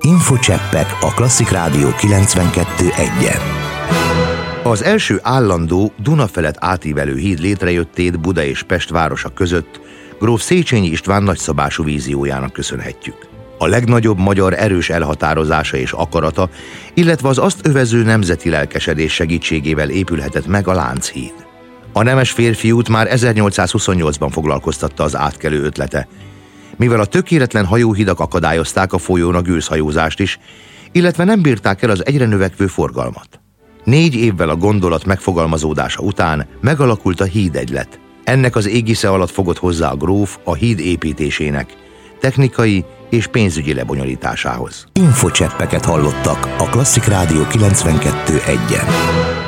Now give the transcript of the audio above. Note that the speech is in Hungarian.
Infocseppek a Klasszik Rádió 92.1-en. Az első állandó Duna felett átívelő híd létrejöttét Buda és Pest városa között gróf Széchenyi István nagyszabású víziójának köszönhetjük. A legnagyobb magyar erős elhatározása és akarata, illetve az azt övező nemzeti lelkesedés segítségével épülhetett meg a Lánchíd. A nemes férfiút már 1828-ban foglalkoztatta az átkelő ötlete, mivel a tökéletlen hajóhidak akadályozták a folyón a gőzhajózást is, illetve nem bírták el az egyre növekvő forgalmat. 4 évvel a gondolat megfogalmazódása után megalakult a hídegylet. Ennek az égisze alatt fogott hozzá a gróf a híd építésének, technikai és pénzügyi lebonyolításához. Infocseppeket hallottak a Klasszik Rádió 92.1-en.